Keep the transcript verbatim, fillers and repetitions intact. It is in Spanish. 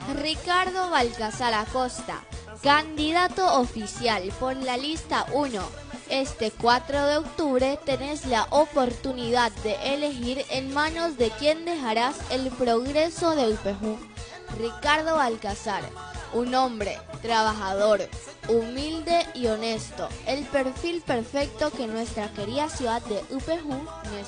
Ricardo Balcazar Acosta, candidato oficial por la lista uno. Este cuatro de octubre tenés la oportunidad de elegir en manos de quién dejarás el progreso de Upejú. Ricardo Balcazar, un hombre trabajador, humilde y honesto, el perfil perfecto que nuestra querida ciudad de Upejú necesita.